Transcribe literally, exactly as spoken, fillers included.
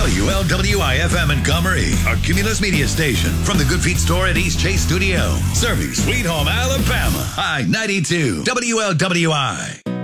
W L W I F M Montgomery, our Cumulus media station. From the Good Feet store at East Chase Studio. Serving Sweet Home, Alabama. I ninety-two W L W I.